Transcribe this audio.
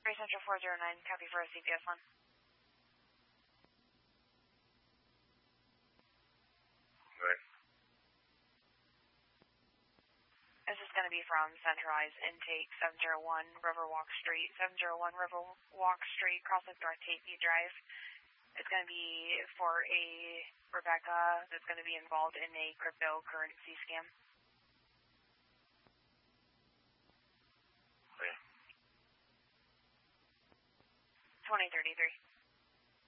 Free Central 409, copy for a CPS 1. Right. This is going to be from Centralized Intake 701 Riverwalk Street, 701 Riverwalk Street, Crosslink North Tapey Drive. It's going to be for a Rebecca that's going to be involved in a cryptocurrency scam. Okay. 2033.